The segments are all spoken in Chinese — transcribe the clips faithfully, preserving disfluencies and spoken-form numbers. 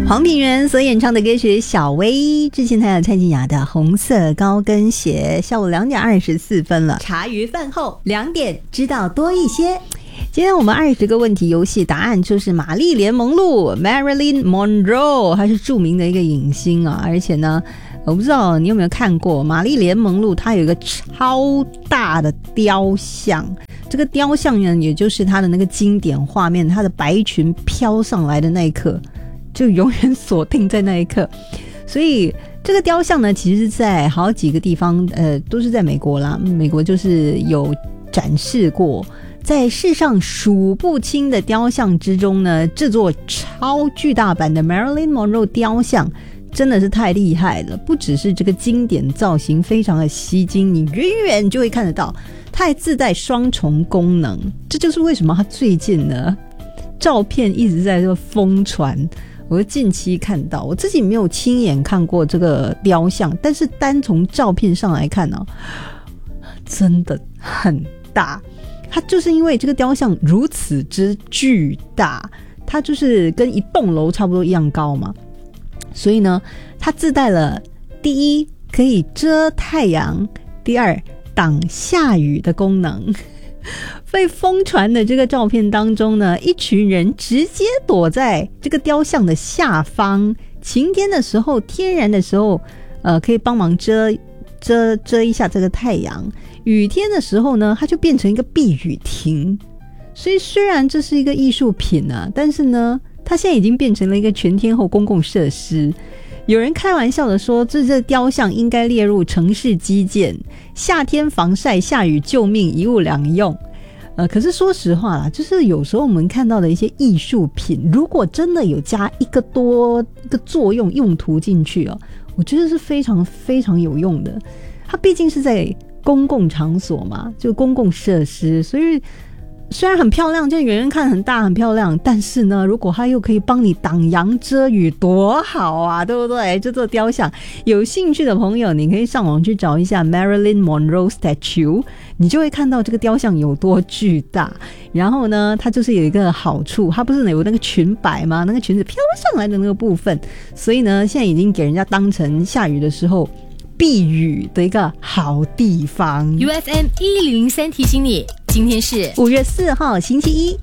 黄品源所演唱的歌曲《小薇》，之前还有蔡健雅的《红色高跟鞋》。下午两点二十四分了，茶余饭后两点知道多一些。今天我们二十个问题游戏答案就是玛丽莲梦露 Marilyn Monroe， 她是著名的一个影星啊，而且呢我不知道你有没有看过玛丽莲梦露，她有一个超大的雕像，这个雕像呢也就是她的那个经典画面，她的白裙飘上来的那一刻就永远锁定在那一刻。所以这个雕像呢其实在好几个地方呃，都是在美国啦，美国就是有展示过。在世上数不清的雕像之中呢，这座超巨大版的 Marilyn Monroe 雕像真的是太厉害了，不只是这个经典造型非常的吸睛，你远远就会看得到它还自带双重功能。这就是为什么它最近呢照片一直在这个疯传，我近期看到，我自己没有亲眼看过这个雕像，但是单从照片上来看呢、哦，真的很大。它就是因为这个雕像如此之巨大，它就是跟一栋楼差不多一样高嘛，所以呢它自带了第一可以遮太阳，第二挡下雨的功能。被疯传的这个照片当中呢，一群人直接躲在这个雕像的下方，晴天的时候天然的时候呃，可以帮忙遮遮遮一下这个太阳，雨天的时候呢它就变成一个避雨亭。所以虽然这是一个艺术品啊，但是呢它现在已经变成了一个全天候公共设施。有人开玩笑的说，这这雕像应该列入城市基建，夏天防晒，下雨救命，一物两用。呃，可是说实话啦，就是有时候我们看到的一些艺术品，如果真的有加一个多一个作用用途进去哦，我觉得是非常非常有用的。它毕竟是在公共场所嘛，就公共设施，所以虽然很漂亮，就远远看很大很漂亮，但是呢如果它又可以帮你挡阳遮雨多好啊，对不对？这座雕像有兴趣的朋友你可以上网去找一下 Marilyn Monroe Statue， 你就会看到这个雕像有多巨大。然后呢它就是有一个好处，它不是有那个裙摆吗？那个裙子飘上来的那个部分，所以呢现在已经给人家当成下雨的时候避雨的一个好地方。 U F M 一零零三提醒你，今天是五月四号星期一，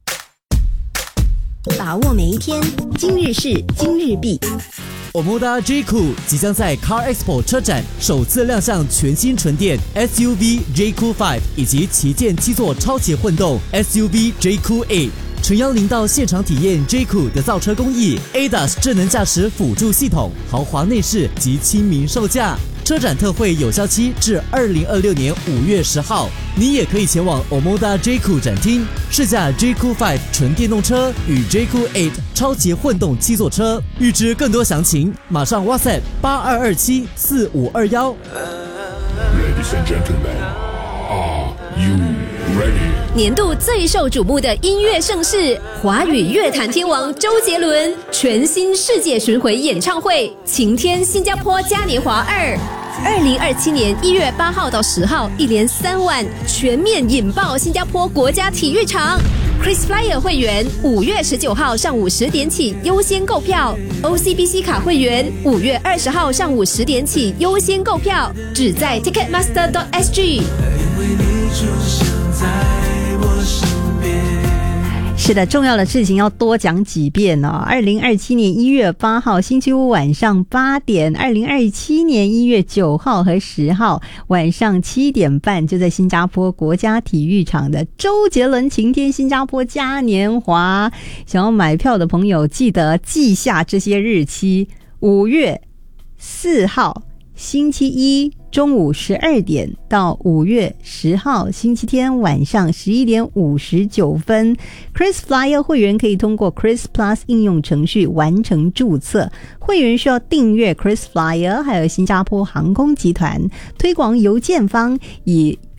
把握每一天，今日事今日毕。 Omoda J 酷即将在 Car Expo 车展首次亮相全新纯电 S U V J 酷 五 以及旗舰七座超级混动 S U V J 酷八，诚邀您到现场体验 J 酷的造车工艺 A D A S 智能驾驶辅助系统、豪华内饰及亲民售价。车展特惠有效期至二零二六年五月十号，你也可以前往 Omoda J 酷展厅试驾 J 酷五纯电动车与 J 酷八超级混动七座车。预知更多详情，马上 WhatsApp 八二二七四五二一。 Ladies and gentlemen, are you ready? 年度最受瞩目的音乐盛事，华语乐坛天王周杰伦全新世界巡回演唱会晴天新加坡嘉年华二，二零二七年一月八号到十号，一连三晚全面引爆新加坡国家体育场。Chris Flyer 会员五月十九号上午十点起优先购票 ，O C B C 卡会员五月二十号上午十点起优先购票，只在 Ticketmaster dot S G。因为你出现在我身边。 是的，重要的事情要多讲几遍哦。二零二七年一月八号星期五晚上八点，二零二七年一月九号和十号晚上七点半，就在新加坡国家体育场的周杰伦晴天新加坡嘉年华。想要买票的朋友记得记下这些日期：五月四号星期一中午十二点到五月十号星期天晚上十一点五十九分。 Chris Flyer 会员可以通过 Chris Plus 应用程序完成注册，会员需要订阅 Chris Flyer 还有新加坡航空集团推广邮件方以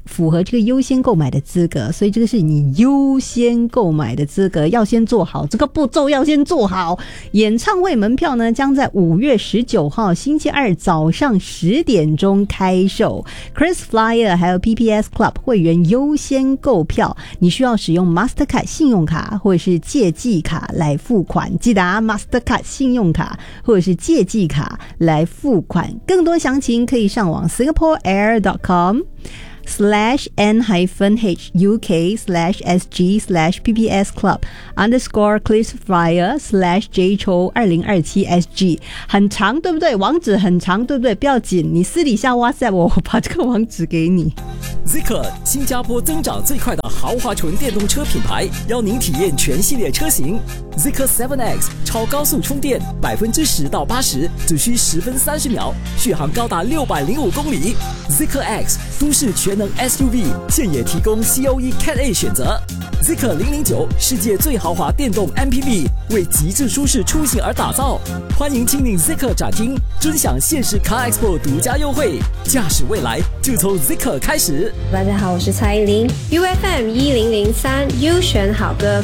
符合这个优先购买的资格，所以这个是你优先购买的资格，要先做好这个步骤，要先做好。演唱会门票呢，将在五月十九号星期二早上十点钟开售。Chris Flyer 还有 P P S Club 会员优先购票，你需要使用 Mastercard 信用卡或者是借记卡来付款，记得啊 Mastercard 信用卡或者是借记卡来付款。更多详情可以上网 singapore air dot com slash n hyphen h u k slash s g slash p p s club underscore Chris Flyer slash j c h o 二零二七 s g 很长对不对？网址很长对不对？不要紧，你私底下 WhatsApp 我，我把这个网址给你。 Zeekr 新加坡增长最快的豪华纯电动车品牌，邀您体验全系列车型。Zeekr 七 X 超高速充电，百分之十到八十只需十分三十秒，续航高达六百零五公里。Zeekr X 都市全能 S U V， 现也提供 C O E Cat A 选择。Zeekr 零零九世界最豪华电动 M P V， 为极致舒适出行而打造。欢迎亲临 Zeekr 展厅，尊享现实 Car Expo 独家优惠，驾驶未来就从 Zeekr 开始。 大家好，我是蔡依林 ，U F M 一零零三优选好歌。